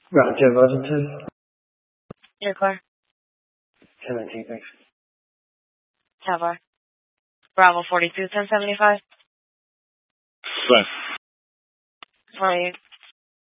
Roger, Washington. You're clear. 17, thanks. Tower. Bravo 42, 1075. Sweat. 28.